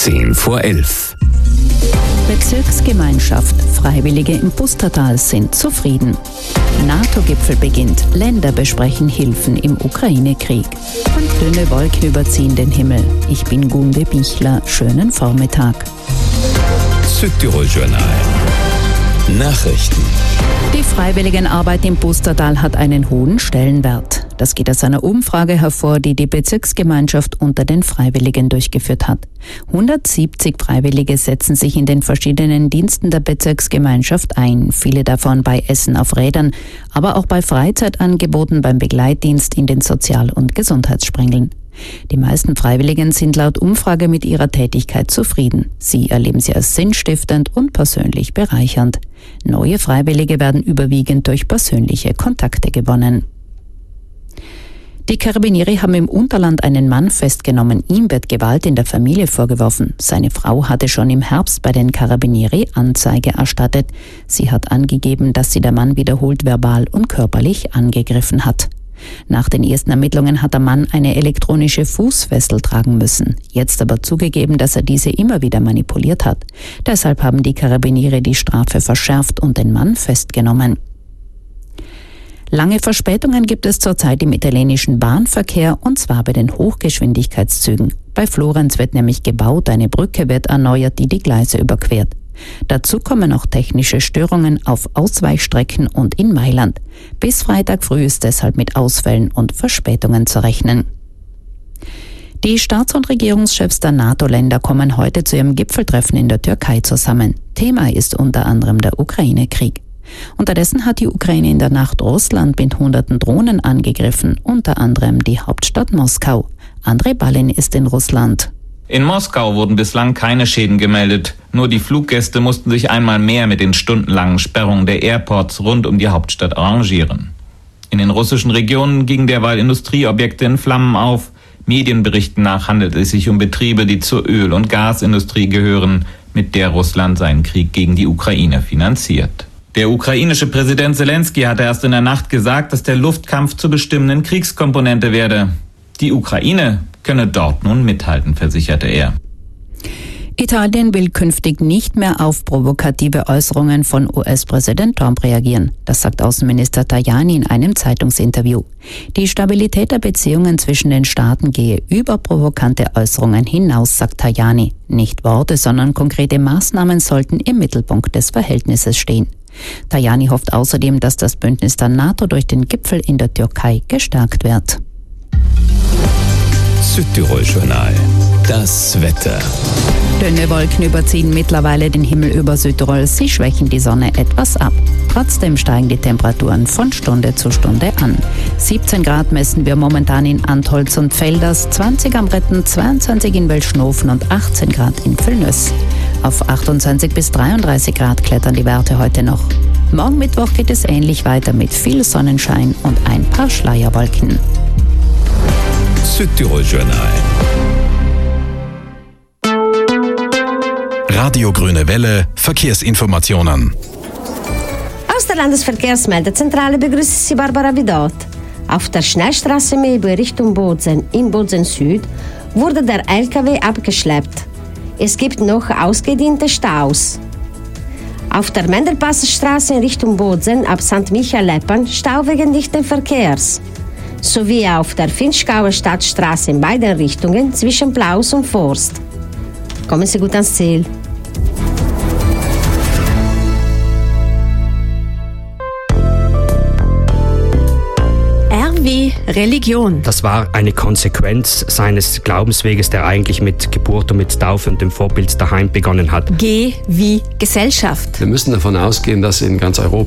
10:10. Bezirksgemeinschaft. Freiwillige im Pustertal sind zufrieden. NATO-Gipfel beginnt. Länder besprechen Hilfen im Ukraine-Krieg. Und dünne Wolken überziehen den Himmel. Ich bin Gunde Bichler. Schönen Vormittag. Südtirol-Journal. Nachrichten. Die Freiwilligenarbeit im Pustertal hat einen hohen Stellenwert. Das geht aus einer Umfrage hervor, die die Bezirksgemeinschaft unter den Freiwilligen durchgeführt hat. 170 Freiwillige setzen sich in den verschiedenen Diensten der Bezirksgemeinschaft ein, viele davon bei Essen auf Rädern, aber auch bei Freizeitangeboten, beim Begleitdienst in den Sozial- und Gesundheitssprengeln. Die meisten Freiwilligen sind laut Umfrage mit ihrer Tätigkeit zufrieden. Sie erleben sie als sinnstiftend und persönlich bereichernd. Neue Freiwillige werden überwiegend durch persönliche Kontakte gewonnen. Die Carabinieri haben im Unterland einen Mann festgenommen. Ihm wird Gewalt in der Familie vorgeworfen. Seine Frau hatte schon im Herbst bei den Carabinieri Anzeige erstattet. Sie hat angegeben, dass sie der Mann wiederholt verbal und körperlich angegriffen hat. Nach den ersten Ermittlungen hat der Mann eine elektronische Fußfessel tragen müssen. Jetzt aber zugegeben, dass er diese immer wieder manipuliert hat. Deshalb haben die Carabinieri die Strafe verschärft und den Mann festgenommen. Lange Verspätungen gibt es zurzeit im italienischen Bahnverkehr, und zwar bei den Hochgeschwindigkeitszügen. Bei Florenz wird nämlich gebaut, eine Brücke wird erneuert, die die Gleise überquert. Dazu kommen auch technische Störungen auf Ausweichstrecken und in Mailand. Bis Freitag früh ist deshalb mit Ausfällen und Verspätungen zu rechnen. Die Staats- und Regierungschefs der NATO-Länder kommen heute zu ihrem Gipfeltreffen in der Türkei zusammen. Thema ist unter anderem der Ukraine-Krieg. Unterdessen hat die Ukraine in der Nacht Russland mit hunderten Drohnen angegriffen, unter anderem die Hauptstadt Moskau. Andrei Balin ist in Russland. In Moskau wurden bislang keine Schäden gemeldet. Nur die Fluggäste mussten sich einmal mehr mit den stundenlangen Sperrungen der Airports rund um die Hauptstadt arrangieren. In den russischen Regionen gingen derweil Industrieobjekte in Flammen auf. Medienberichten nach handelt es sich um Betriebe, die zur Öl- und Gasindustrie gehören, mit der Russland seinen Krieg gegen die Ukraine finanziert. Der ukrainische Präsident Zelensky hatte erst in der Nacht gesagt, dass der Luftkampf zur bestimmenden Kriegskomponente werde. Die Ukraine könne dort nun mithalten, versicherte er. Italien will künftig nicht mehr auf provokative Äußerungen von US-Präsident Trump reagieren. Das sagt Außenminister Tajani in einem Zeitungsinterview. Die Stabilität der Beziehungen zwischen den Staaten gehe über provokante Äußerungen hinaus, sagt Tajani. Nicht Worte, sondern konkrete Maßnahmen sollten im Mittelpunkt des Verhältnisses stehen. Tajani hofft außerdem, dass das Bündnis der NATO durch den Gipfel in der Türkei gestärkt wird. Südtirol-Journal. Das Wetter. Dünne Wolken überziehen mittlerweile den Himmel über Südtirol. Sie schwächen die Sonne etwas ab. Trotzdem steigen die Temperaturen von Stunde zu Stunde an. 17 Grad messen wir momentan in Antholz und Velders, 20 am Retten, 22 in Welschnofen und 18 Grad in Villnöss. Auf 28 bis 33 Grad klettern die Werte heute noch. Morgen Mittwoch geht es ähnlich weiter mit viel Sonnenschein und ein paar Schleierwolken. Südtirol-Journal. Radio Grüne Welle, Verkehrsinformationen. Aus der Landesverkehrsmeldezentrale begrüßt Sie Barbara Vidot. Auf der Schnellstraße Meebe Richtung Bozen in Bozen Süd wurde der LKW abgeschleppt. Es gibt noch ausgedehnte Staus. Auf der Mendelpassstraße in Richtung Bozen ab St. Michael-Leppan Stau wegen dichten Verkehrs. Sowie auf der Finchgauer Stadtstraße in beiden Richtungen zwischen Plaus und Forst. Kommen Sie gut ans Ziel. Wie Religion. Das war eine Konsequenz seines Glaubensweges, der eigentlich mit Geburt und mit Taufe und dem Vorbild daheim begonnen hat. G wie Gesellschaft. Wir müssen davon ausgehen, dass in ganz Europa